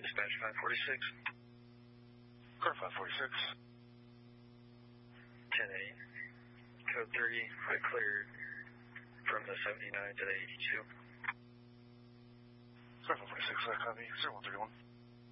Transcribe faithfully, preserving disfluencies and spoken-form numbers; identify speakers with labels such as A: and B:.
A: Dispatch five forty-six.
B: Car five forty-six.
A: ten eight. Code three, I cleared from the seventy-nine to the eighty-two.
B: Car five forty-six, I copy. zero one three one.